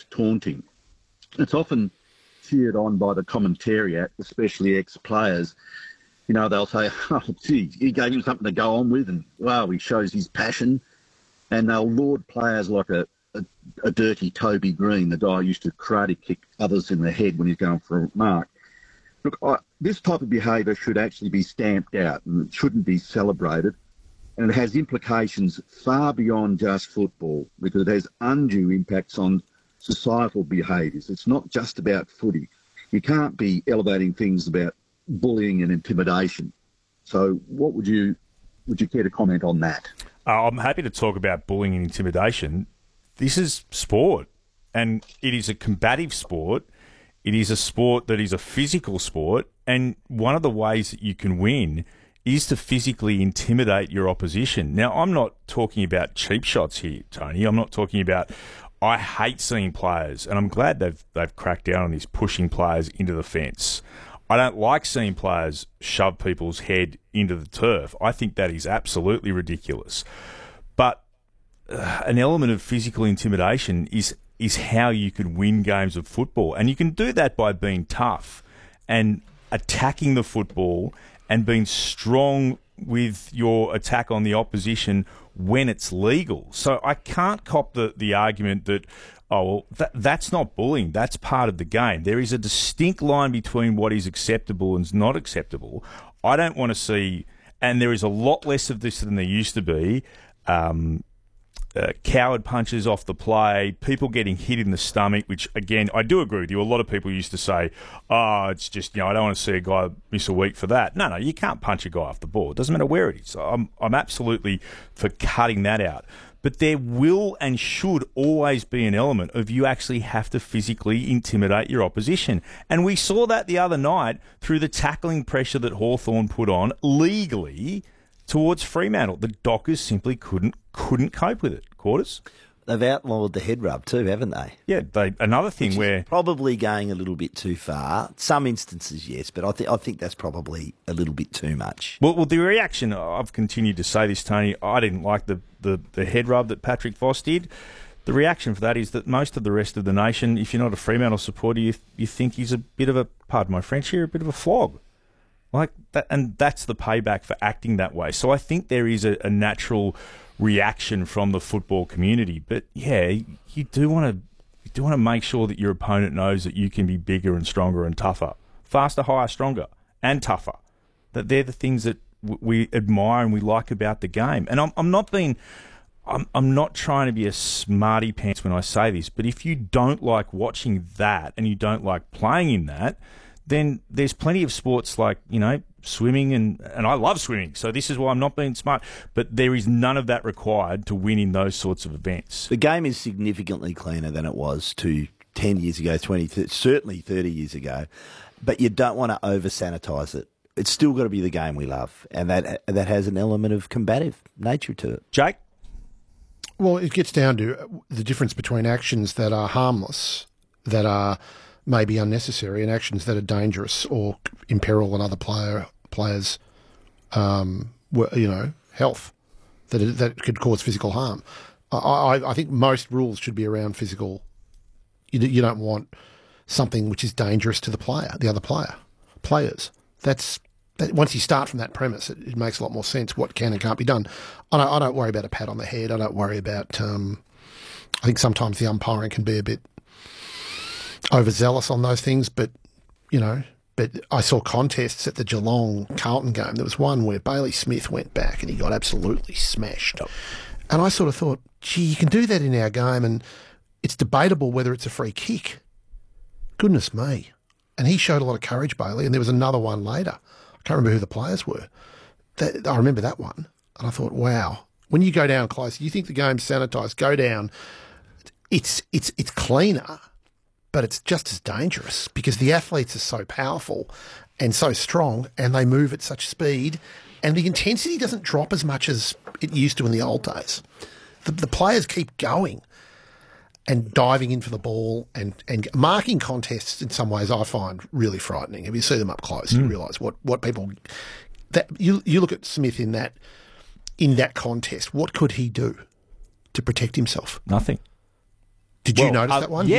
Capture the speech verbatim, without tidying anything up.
taunting. It's often cheered on by the commentariat, especially ex-players. You know, they'll say, oh, gee, he gave him something to go on with, and, wow, he shows his passion. And they'll laud players like a, a, a dirty Toby Green, the guy who used to karate kick others in the head when he's going for a mark. Look, I, this type of behaviour should actually be stamped out, and it shouldn't be celebrated. And it has implications far beyond just football, because it has undue impacts on societal behaviours. It's not just about footy. You can't be elevating things about bullying and intimidation. So what would you would you care to comment on that? Uh, I'm happy to talk about bullying and intimidation. This is sport, and it is a combative sport. It is a sport that is a physical sport, and one of the ways that you can win is to physically intimidate your opposition. Now, I'm not talking about cheap shots here, Tony. I'm not talking about... I hate seeing players, and I'm glad they've they've cracked down on this, pushing players into the fence. I don't like seeing players shove people's head into the turf. I think that is absolutely ridiculous. But uh, an element of physical intimidation is is how you can win games of football. And you can do that by being tough and attacking the football and being strong with your attack on the opposition when it's legal. So I can't cop the, the argument that, oh, well, that, that's not bullying. That's part of the game. There is a distinct line between what is acceptable and is not acceptable. I don't want to see, and there is a lot less of this than there used to be, um, uh, coward punches off the play, people getting hit in the stomach, which, again, I do agree with you. A lot of people used to say, oh, it's just, you know, I don't want to see a guy miss a week for that. No, no, you can't punch a guy off the ball. It doesn't matter where it is. I'm, I'm absolutely for cutting that out. But there will and should always be an element of you actually have to physically intimidate your opposition. And we saw that the other night through the tackling pressure that Hawthorn put on legally towards Fremantle. The Dockers simply couldn't couldn't cope with it. Quarters? They've outlawed the head rub too, haven't they? Yeah, they, another thing Which where... is probably going a little bit too far. Some instances, yes, but I, th- I think that's probably a little bit too much. Well, well, the reaction, I've continued to say this, Tony, I didn't like the, the, the head rub that Patrick Voss did. The reaction for that is that most of the rest of the nation, if you're not a Fremantle supporter, you, you think he's a bit of a, pardon my French here, a bit of a flog. Like that, and that's the payback for acting that way. So I think there is a, a natural reaction from the football community. But yeah, you do want to you do want to make sure that your opponent knows that you can be bigger and stronger and tougher, faster, higher, stronger, and tougher. That they're the things that w- we admire and we like about the game. And I'm I'm not being I'm I'm not trying to be a smarty pants when I say this, but if you don't like watching that and you don't like playing in that, then there's plenty of sports like, you know, swimming, and, and I love swimming, so this is why I'm not being smart, but there is none of that required to win in those sorts of events. The game is significantly cleaner than it was to ten years ago, twenty, certainly thirty years ago, but you don't want to over-sanitise it. It's still got to be the game we love, and that that has an element of combative nature to it. Jake? Well, it gets down to the difference between actions that are harmless, that are maybe unnecessary, and actions that are dangerous or imperil another player players, um, you know, health, that that could cause physical harm. I, I, I think most rules should be around physical. You, you don't want something which is dangerous to the player, the other player, players. That's that, once you start from that premise, it, it makes a lot more sense what can and can't be done. I don't, I don't worry about a pat on the head. I don't worry about. Um, I think sometimes the umpiring can be a bit overzealous on those things, but, you know, but I saw contests at the Geelong Carlton game. There was one where Bailey Smith went back and he got absolutely smashed. And I sort of thought, gee, you can do that in our game and it's debatable whether it's a free kick. Goodness me. And he showed a lot of courage, Bailey, and there was another one later. I can't remember who the players were. That, I remember that one. And I thought, wow, when you go down close, you think the game's sanitised, go down, it's it's it's cleaner, but it's just as dangerous because the athletes are so powerful and so strong and they move at such speed and the intensity doesn't drop as much as it used to in the old days. The, the players keep going and diving in for the ball and, and marking contests in some ways I find really frightening. If you see them up close, mm. you realise what, what people... that you you look at Smith in that in that contest, what could he do to protect himself? Nothing. Did well, you notice uh, that one? Yeah,